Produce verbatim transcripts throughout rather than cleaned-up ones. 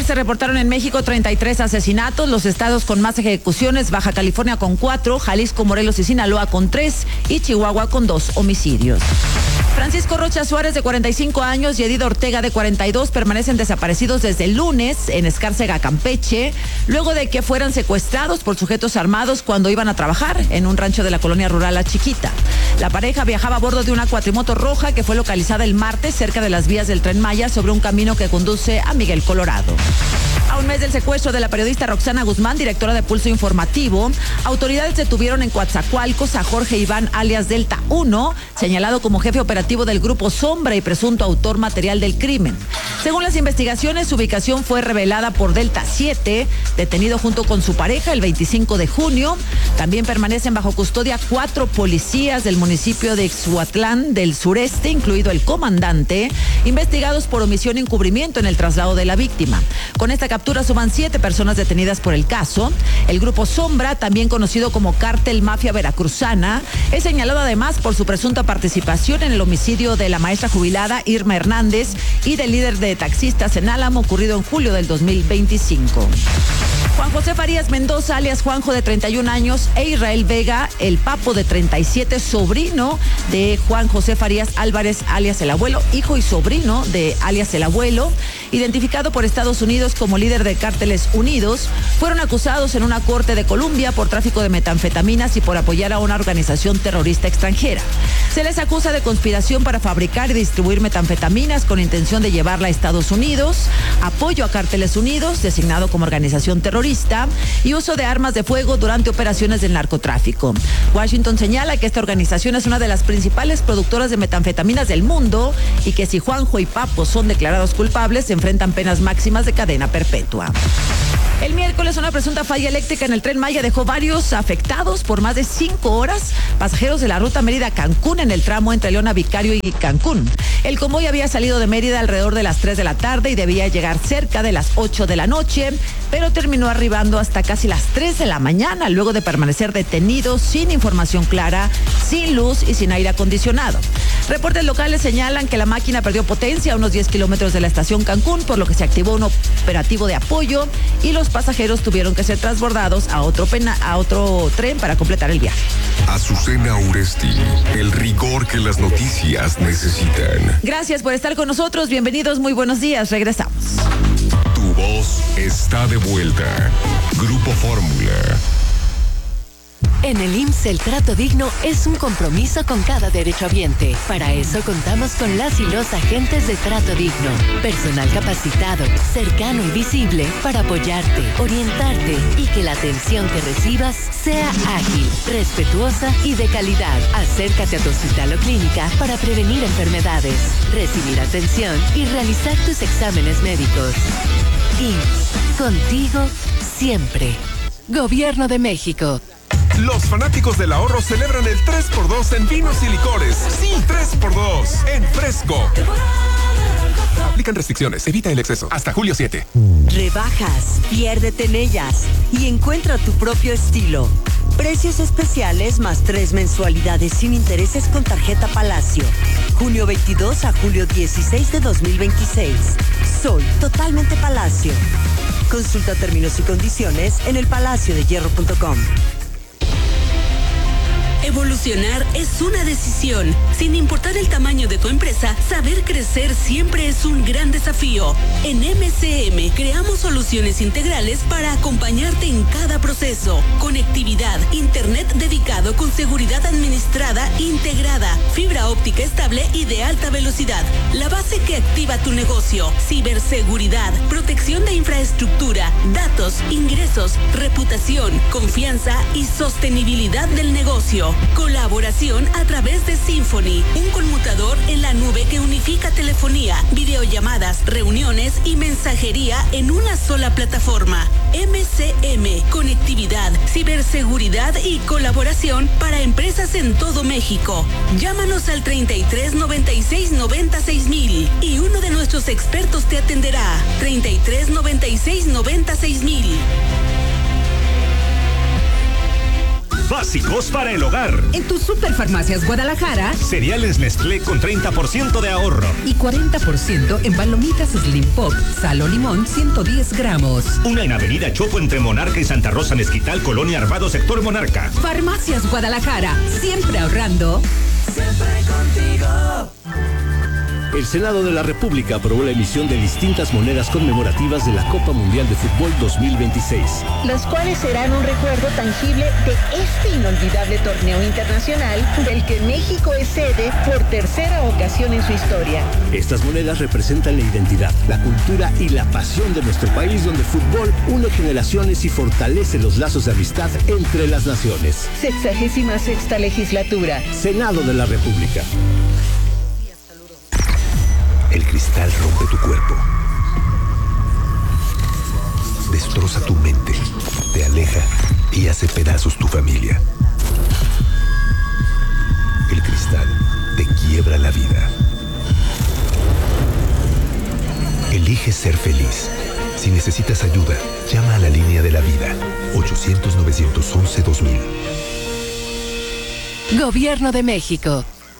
se reportaron en México treinta y tres asesinatos. Los estados con más ejecuciones: Baja California con cuatro, Jalisco, Morelos y Sinaloa con tres y Chihuahua con dos homicidios. Francisco Rocha Suárez, de cuarenta y cinco años, y Edith Ortega, de cuarenta y dos, permanecen desaparecidos desde el lunes en Escárcega, Campeche, luego de que fueran secuestrados por sujetos armados cuando iban a trabajar en un rancho de la colonia rural La Chiquita. La pareja viajaba a bordo de una cuatrimoto roja que fue localizada el martes cerca de las vías del Tren Maya sobre un camino que conduce a Miguel, Colorado. A un mes del secuestro de la periodista Roxana Guzmán, directora de Pulso Informativo, autoridades detuvieron en Coatzacoalcos a Jorge Iván alias Delta uno, señalado como jefe operativo del Grupo Sombra y presunto autor material del crimen. Según las investigaciones, su ubicación fue revelada por Delta siete, detenido junto con su pareja el veinticinco de junio. También permanecen bajo custodia cuatro policías del municipio de Ixhuatlán del Sureste, incluido el comandante, investigados por omisión y encubrimiento en el traslado de la víctima. Con esta captura suman siete personas detenidas por el caso. El Grupo Sombra, también conocido como Cártel Mafia Veracruzana, es señalado además por su presunta participación en el homicidio de la maestra jubilada Irma Hernández y del líder de taxistas en Álamo, ocurrido en julio del dos mil veinticinco. Juan José Farías Mendoza, alias Juanjo, de treinta y un años, e Israel Vega, el Papo, de treinta y siete, sobrino de Juan José Farías Álvarez, alias El Abuelo, hijo y sobrino de alias El Abuelo, identificado por Estados Unidos como líder de Cárteles Unidos, fueron acusados en una corte de Colombia por tráfico de metanfetaminas y por apoyar a una organización terrorista extranjera. Se les acusa de conspiración para fabricar y distribuir metanfetaminas con intención de llevarla a Estados Unidos, apoyo a Cárteles Unidos, designado como organización terrorista, y uso de armas de fuego durante operaciones del narcotráfico. Washington señala que esta organización es una de las principales productoras de metanfetaminas del mundo y que si Juanjo y Papo son declarados culpables, se enfrentan penas máximas de cadena perpetua. El miércoles, una presunta falla eléctrica en el Tren Maya dejó varios afectados por más de cinco horas. Pasajeros de la ruta Mérida-Cancún en el tramo entre Leona Vicario y Cancún. El convoy había salido de Mérida alrededor de las tres de la tarde y debía llegar cerca de las ocho de la noche, pero terminó arribando hasta casi las tres de la mañana, luego de permanecer detenido sin información clara, sin luz y sin aire acondicionado. Reportes locales señalan que la máquina perdió potencia a unos diez kilómetros de la estación Cancún, por lo que se activó un operativo de apoyo y los pasajeros tuvieron que ser transbordados a otro, pena, a otro tren para completar el viaje. Azucena Uresti, el rigor que las noticias necesitan. Gracias por estar con nosotros, bienvenidos, muy buenos días, regresamos. Tu voz está de vuelta. Grupo Fórmula. En el I M S S el trato digno es un compromiso con cada derechohabiente. Para eso contamos con las y los agentes de trato digno. Personal capacitado, cercano y visible para apoyarte, orientarte y que la atención que recibas sea ágil, respetuosa y de calidad. Acércate a tu hospital o clínica para prevenir enfermedades, recibir atención y realizar tus exámenes médicos. I M S S, contigo siempre. Gobierno de México. Los fanáticos del ahorro celebran el tres por dos en vinos y licores. Sí, tres por dos en Fresco. Aplican restricciones, evita el exceso. Hasta julio siete. Rebajas, piérdete en ellas y encuentra tu propio estilo. Precios especiales más tres mensualidades sin intereses con tarjeta Palacio. junio veintidós a julio dieciséis de dos mil veintiséis. Soy totalmente Palacio. Consulta términos y condiciones en el palacio de hierro punto com. Evolucionar es una decisión. Sin importar el tamaño de tu empresa, saber crecer siempre es un gran desafío. En M C M creamos soluciones integrales para acompañarte en cada proceso. Conectividad, internet dedicado con seguridad administrada integrada, fibra óptica estable y de alta velocidad. La base que activa tu negocio. Ciberseguridad, protección de infraestructura, datos, ingresos, reputación, confianza y sostenibilidad del negocio. Colaboración a través de Symphony, un conmutador en la nube que unifica telefonía, videollamadas, reuniones y mensajería en una sola plataforma. M C M, conectividad, ciberseguridad y colaboración para empresas en todo México. Llámanos al treinta y tres noventa y seis noventa y seis mil y uno de nuestros expertos te atenderá. treinta y tres noventa y seis noventa y seis mil. básicos para el hogar. En tus Superfarmacias Guadalajara, cereales Nestlé con treinta por ciento de ahorro. Y cuarenta por ciento en palomitas Slim Pop, sal o limón, ciento diez gramos. Una en Avenida Chopo entre Monarca y Santa Rosa Mezquital, Colonia Arvado, sector Monarca. Farmacias Guadalajara, siempre ahorrando. Siempre contigo. El Senado de la República aprobó la emisión de distintas monedas conmemorativas de la Copa Mundial de Fútbol dos mil veintiséis. Las cuales serán un recuerdo tangible de este inolvidable torneo internacional del que México es sede por tercera ocasión en su historia. Estas monedas representan la identidad, la cultura y la pasión de nuestro país, donde el fútbol une generaciones y fortalece los lazos de amistad entre las naciones. Sexagésima sexta legislatura. Senado de la República. El cristal rompe tu cuerpo, destroza tu mente, te aleja y hace pedazos tu familia. El cristal te quiebra la vida. Elige ser feliz. Si necesitas ayuda, llama a la línea de la vida, ochocientos, novecientos once, dos mil. Gobierno de México.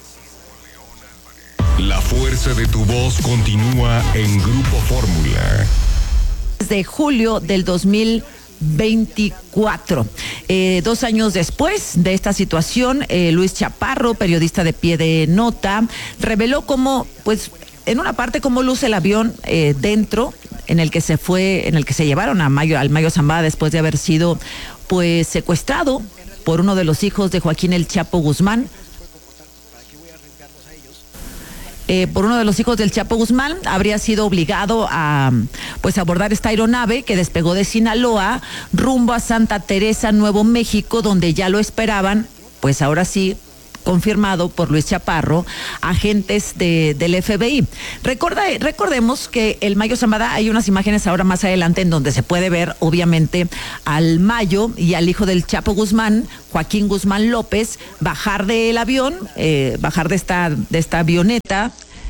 La fuerza de tu voz continúa en Grupo Fórmula. Desde julio del dos mil veinticuatro. Eh, dos años después de esta situación, eh, Luis Chaparro, periodista de Pie de Nota, reveló cómo, pues, en una parte cómo luce el avión eh, dentro, en el que se fue, en el que se llevaron a Mayo, al Mayo Zambada después de haber sido, pues, secuestrado por uno de los hijos de Joaquín El Chapo Guzmán. Eh, por uno de los hijos del Chapo Guzmán, habría sido obligado a pues abordar esta aeronave que despegó de Sinaloa rumbo a Santa Teresa, Nuevo México, donde ya lo esperaban, pues ahora sí, confirmado por Luis Chaparro, agentes de, del F B I. Recorda, recordemos que el Mayo Zambada, hay unas imágenes ahora más adelante en donde se puede ver obviamente al Mayo y al hijo del Chapo Guzmán, Joaquín Guzmán López, bajar del avión, eh, bajar de esta, de esta avioneta,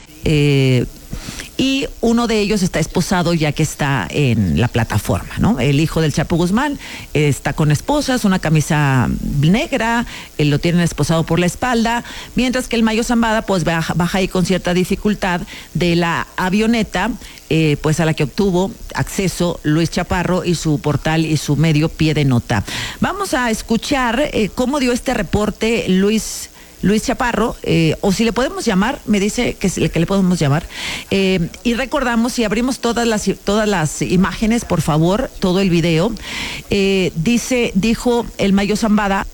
eh, y uno de ellos está esposado ya que está en la plataforma, ¿no? El hijo del Chapo Guzmán eh, está con esposas, una camisa negra, él lo tienen esposado por la espalda, mientras que el Mayo Zambada pues baja, baja ahí con cierta dificultad de la avioneta, eh, pues a la que obtuvo acceso Luis Chaparro y su portal y su medio Pie de Nota. Vamos a escuchar eh, cómo dio este reporte Luis Luis Chaparro, eh, o si le podemos llamar, me dice que, que le podemos llamar, eh, y recordamos, si abrimos todas las todas las imágenes, por favor, todo el video, eh, dice, dijo el Mayo Zambada,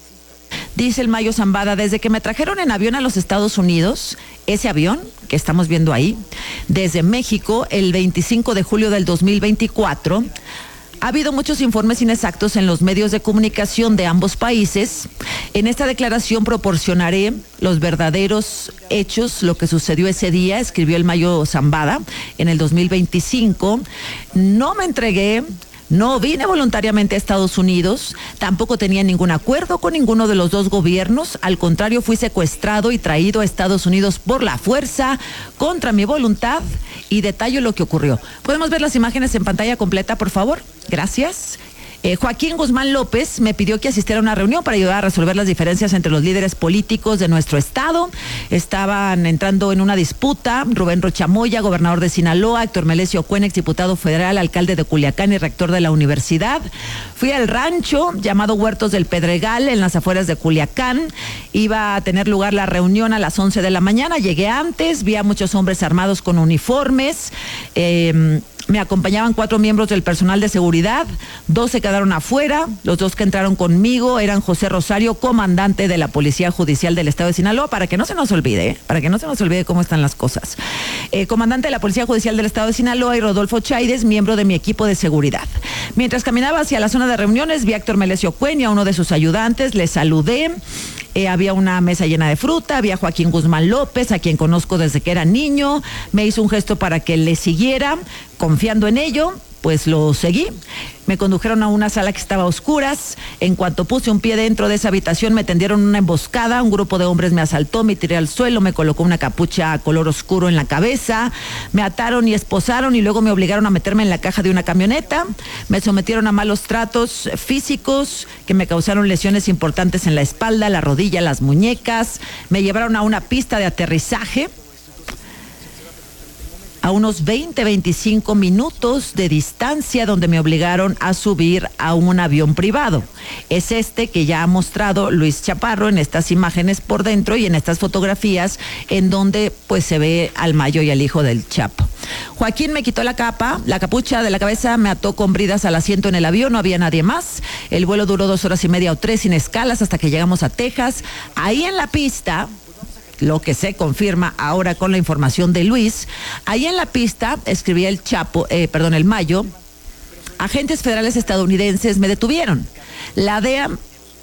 dice el Mayo Zambada, desde que me trajeron en avión a los Estados Unidos, ese avión que estamos viendo ahí, desde México, el veinticinco de julio del dos mil veinticuatro, ha habido muchos informes inexactos en los medios de comunicación de ambos países. En esta declaración proporcionaré los verdaderos hechos, lo que sucedió ese día, escribió el Mayo Zambada en el dos mil veinticinco. No me entregué. No vine voluntariamente a Estados Unidos, tampoco tenía ningún acuerdo con ninguno de los dos gobiernos, al contrario fui secuestrado y traído a Estados Unidos por la fuerza, contra mi voluntad, y detallo lo que ocurrió. ¿Podemos ver las imágenes en pantalla completa, por favor? Gracias. Eh, Joaquín Guzmán López me pidió que asistiera a una reunión para ayudar a resolver las diferencias entre los líderes políticos de nuestro estado. Estaban entrando en una disputa Rubén Rochamoya, gobernador de Sinaloa, Héctor Melesio Cuen, exdiputado federal, alcalde de Culiacán y rector de la universidad. Fui al rancho llamado Huertos del Pedregal, en las afueras de Culiacán. Iba a tener lugar la reunión a las once de la mañana. Llegué antes, vi a muchos hombres armados con uniformes. Eh, Me acompañaban cuatro miembros del personal de seguridad, dos se quedaron afuera, los dos que entraron conmigo eran José Rosario, comandante de la Policía Judicial del Estado de Sinaloa, para que no se nos olvide, ¿eh? para que no se nos olvide cómo están las cosas. Eh, comandante de la Policía Judicial del Estado de Sinaloa y Rodolfo Chaides, miembro de mi equipo de seguridad. Mientras caminaba hacia la zona de reuniones, vi a Héctor Melesio Cuen y a uno de sus ayudantes, les saludé. Eh, había una mesa llena de fruta, había Joaquín Guzmán López, a quien conozco desde que era niño, me hizo un gesto para que le siguiera, confiando en ello, pues lo seguí. Me condujeron a una sala que estaba a oscuras. En cuanto puse un pie dentro de esa habitación, me tendieron una emboscada. Un grupo de hombres me asaltó, me tiré al suelo, me colocó una capucha color oscuro en la cabeza, me ataron y esposaron y luego me obligaron a meterme en la caja de una camioneta. Me sometieron a malos tratos físicos que me causaron lesiones importantes en la espalda, la rodilla, las muñecas. Me llevaron a una pista de aterrizaje a unos veinte, veinticinco minutos de distancia, donde me obligaron a subir a un avión privado. Es este que ya ha mostrado Luis Chaparro en estas imágenes por dentro y en estas fotografías en donde pues se ve al Mayo y al hijo del Chapo. Joaquín me quitó la capa, la capucha de la cabeza, me ató con bridas al asiento en el avión, no había nadie más. El vuelo duró dos horas y media o tres sin escalas hasta que llegamos a Texas. Ahí en la pista, lo que se confirma ahora con la información de Luis, ahí en la pista escribía el Chapo, eh, perdón, el Mayo, agentes federales estadounidenses me detuvieron. La D E A,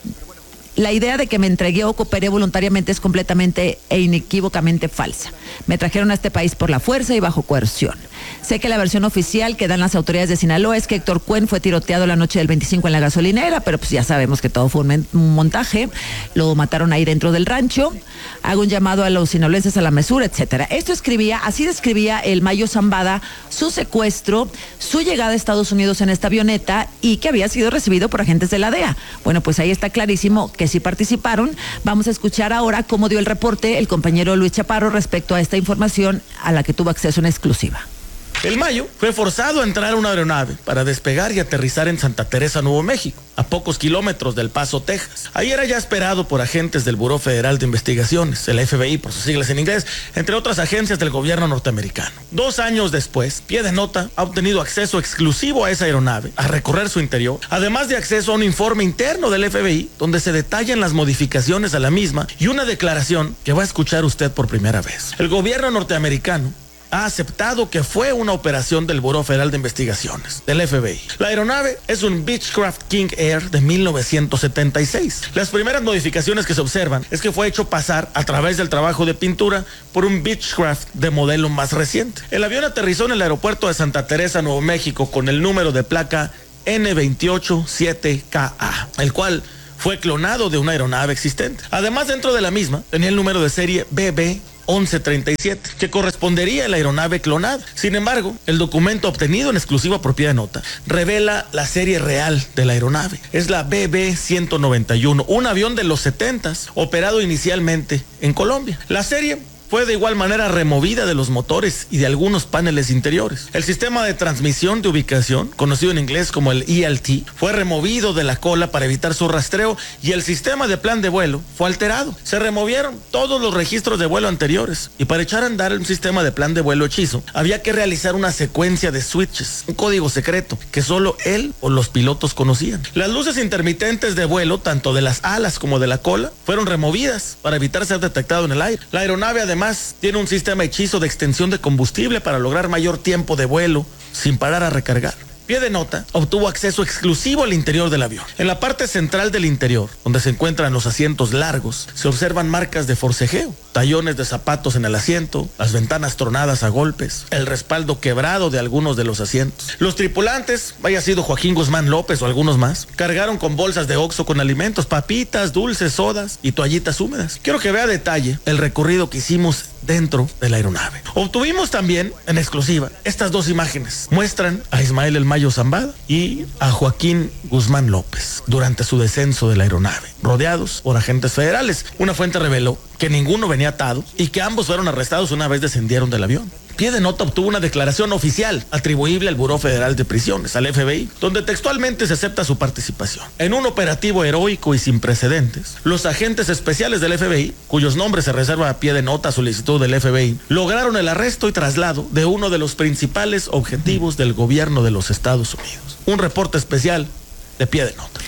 la idea de que me entregué o cooperé voluntariamente es completamente e inequívocamente falsa. Me trajeron a este país por la fuerza y bajo coerción. Sé que la versión oficial que dan las autoridades de Sinaloa es que Héctor Cuen fue tiroteado la noche del veinticinco en la gasolinera, pero pues ya sabemos que todo fue un, un montaje. Lo mataron ahí dentro del rancho. Hago un llamado a los sinaloenses a la mesura, etcétera. Esto escribía, así describía el Mayo Zambada su secuestro, su llegada a Estados Unidos en esta avioneta y que había sido recibido por agentes de la D E A. Bueno, pues ahí está clarísimo que sí participaron. Vamos a escuchar ahora cómo dio el reporte el compañero Luis Chaparro respecto a esta información a la que tuvo acceso en exclusiva. El Mayo fue forzado a entrar a una aeronave para despegar y aterrizar en Santa Teresa, Nuevo México, a pocos kilómetros del Paso, Texas. Ahí era ya esperado por agentes del Buró Federal de Investigaciones, el F B I por sus siglas en inglés, entre otras agencias del gobierno norteamericano. Dos años después, Pie de Nota ha obtenido acceso exclusivo a esa aeronave, a recorrer su interior, además de acceso a un informe interno del F B I, donde se detallan las modificaciones a la misma y una declaración que va a escuchar usted por primera vez. El gobierno norteamericano ha aceptado que fue una operación del Buró Federal de Investigaciones, del F B I. La aeronave es un Beechcraft King Air de mil novecientos setenta y seis. Las primeras modificaciones que se observan es que fue hecho pasar a través del trabajo de pintura por un Beechcraft de modelo más reciente. El avión aterrizó en el aeropuerto de Santa Teresa, Nuevo México, con el número de placa N veintiocho siete K A, el cual fue clonado de una aeronave existente. Además, dentro de la misma tenía el número de serie B B once treinta y siete, que correspondería a la aeronave clonada. Sin embargo, el documento obtenido en exclusiva por Pie de Nota revela la serie real de la aeronave. Es la B B ciento noventa y uno, un avión de los setentas, operado inicialmente en Colombia. La serie fue de igual manera removida de los motores y de algunos paneles interiores. El sistema de transmisión de ubicación, conocido en inglés como el E L T, fue removido de la cola para evitar su rastreo y el sistema de plan de vuelo fue alterado. Se removieron todos los registros de vuelo anteriores y para echar a andar un sistema de plan de vuelo hechizo, había que realizar una secuencia de switches, un código secreto que solo él o los pilotos conocían. Las luces intermitentes de vuelo, tanto de las alas como de la cola, fueron removidas para evitar ser detectado en el aire. La aeronave además Además, tiene un sistema hechizo de extensión de combustible para lograr mayor tiempo de vuelo sin parar a recargar. Pie de Nota obtuvo acceso exclusivo al interior del avión. En la parte central del interior, donde se encuentran los asientos largos, se observan marcas de forcejeo, tallones de zapatos en el asiento, las ventanas tronadas a golpes, el respaldo quebrado de algunos de los asientos. Los tripulantes, haya sido Joaquín Guzmán López o algunos más, cargaron con bolsas de Oxxo con alimentos, papitas, dulces, sodas y toallitas húmedas. Quiero que vea a detalle el recorrido que hicimos dentro de la aeronave. Obtuvimos también, en exclusiva, estas dos imágenes. Muestran a Ismael El Mayo Zambada y a Joaquín Guzmán López durante su descenso de la aeronave, rodeados por agentes federales. Una fuente reveló que ninguno venía atado y que ambos fueron arrestados una vez descendieron del avión. Pie de Nota obtuvo una declaración oficial atribuible al Buró Federal de Prisiones, al F B I, donde textualmente se acepta su participación. En un operativo heroico y sin precedentes, los agentes especiales del F B I, cuyos nombres se reserva a Pie de Nota a solicitud del F B I, lograron el arresto y traslado de uno de los principales objetivos del gobierno de los Estados Unidos. Un reporte especial de Pie de Nota.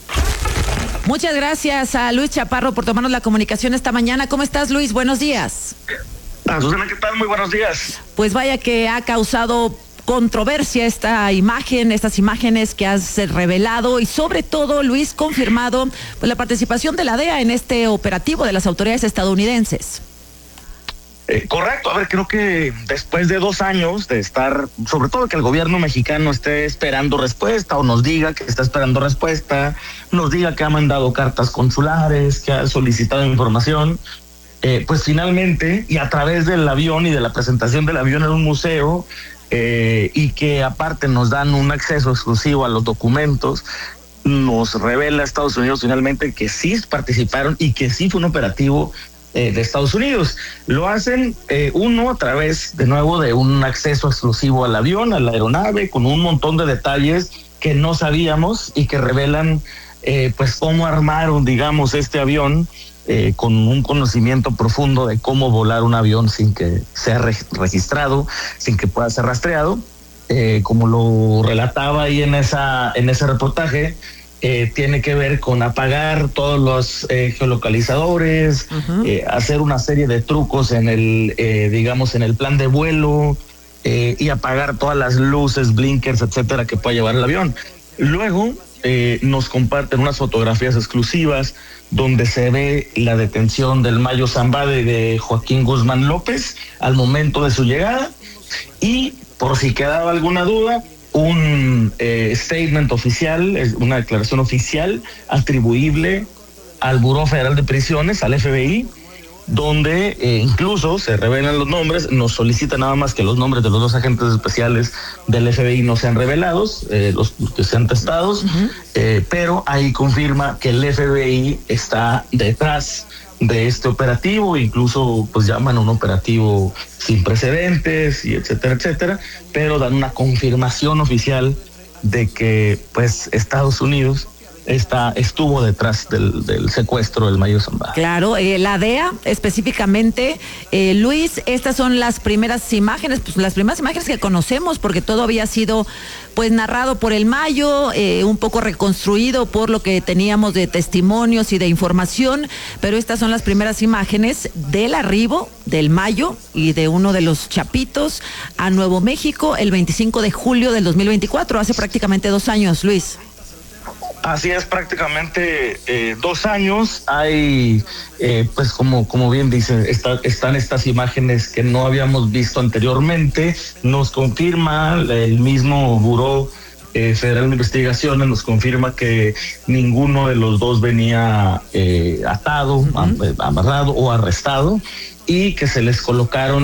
Muchas gracias a Luis Chaparro por tomarnos la comunicación esta mañana. ¿Cómo estás, Luis? Buenos días. Ah, Susana, ¿qué tal? Muy buenos días. Pues vaya que ha causado controversia esta imagen, estas imágenes que has revelado y sobre todo, Luis, confirmado pues, la participación de la D E A en este operativo de las autoridades estadounidenses. Eh, correcto, a ver, creo que después de dos años de estar, sobre todo que el gobierno mexicano esté esperando respuesta o nos diga que está esperando respuesta, nos diga que ha mandado cartas consulares, que ha solicitado información, eh, pues finalmente, y a través del avión y de la presentación del avión en un museo, eh, y que aparte nos dan un acceso exclusivo a los documentos, nos revela Estados Unidos finalmente que sí participaron y que sí fue un operativo Eh, de Estados Unidos. Lo hacen eh, uno a través de nuevo de un acceso exclusivo al avión, a la aeronave, con un montón de detalles que no sabíamos y que revelan eh, pues cómo armaron, digamos, este avión eh, con un conocimiento profundo de cómo volar un avión sin que sea re- registrado, sin que pueda ser rastreado, eh, como lo relataba ahí en esa en ese reportaje. Eh, tiene que ver con apagar todos los eh, geolocalizadores, uh-huh. eh, hacer una serie de trucos en el, eh, digamos, en el plan de vuelo eh, y apagar todas las luces, blinkers, etcétera, que pueda llevar el avión. Luego eh, nos comparten unas fotografías exclusivas donde se ve la detención del Mayo Zambada y de Joaquín Guzmán López al momento de su llegada, y por si quedaba alguna duda, un eh, statement oficial, una declaración oficial atribuible al Buró Federal de Prisiones, al F B I, donde eh, incluso se revelan los nombres, nos solicita nada más que los nombres de los dos agentes especiales del F B I no sean revelados, eh, los que sean testados, uh-huh. eh, pero ahí confirma que el F B I está detrás de este operativo, incluso pues llaman un operativo sin precedentes y etcétera, etcétera, pero dan una confirmación oficial de que pues Estados Unidos está, estuvo detrás del, del secuestro del Mayo Zambada. Claro, eh, la D E A específicamente, eh, Luis, estas son las primeras imágenes, pues las primeras imágenes que conocemos, porque todo había sido pues narrado por el Mayo, eh, un poco reconstruido por lo que teníamos de testimonios y de información, pero estas son las primeras imágenes del arribo del Mayo y de uno de los chapitos a Nuevo México el veinticinco de julio del dos mil veinticuatro, hace prácticamente dos años, Luis. Así es, prácticamente eh, dos años. Hay, eh, pues como como bien dice, está, están estas imágenes que no habíamos visto anteriormente. Nos confirma el mismo Buró eh, Federal de Investigaciones, nos confirma que ninguno de los dos venía eh, atado, uh-huh. am, amarrado o arrestado, y que se les colocaron